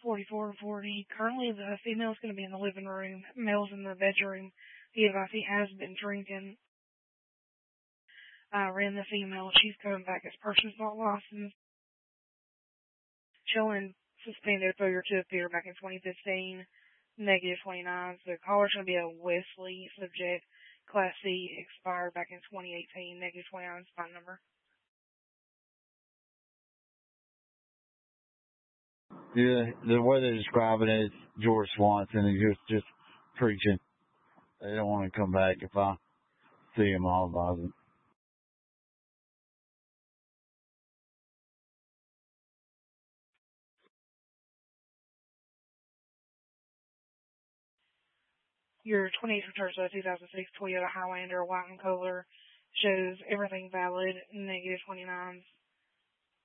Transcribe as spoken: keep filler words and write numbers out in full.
forty-four and forty. Currently, the female's going to be in the living room. Male's in the bedroom. He advised he has been drinking. I ran the female. She's coming back as person's not licensed. Showing suspended failure to appear back in twenty fifteen. Negative twenty-nine. The caller's going to be a Wesley subject. Class C, expired back in twenty eighteen. Negative twenty-nine is phone number. Yeah, the way they're describing it is George Swanson and just just preaching. They don't want to come back. If I see him, I'll advise them. Your twenty-eighth return to a two thousand six Toyota Highlander, white in color, shows everything valid, negative twenty-nine.